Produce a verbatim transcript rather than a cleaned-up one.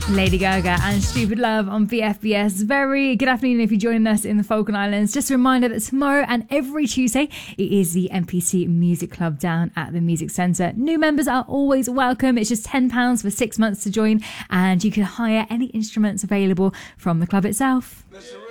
Lady Gaga and Stupid Love on V F B S. Very good afternoon if you're joining us in the Falkland Islands. Just a reminder that tomorrow and every Tuesday it is the M P C Music Club down at the Music Centre. New members are always welcome. It's just ten pounds for six months to join, and you can hire any instruments available from the club itself.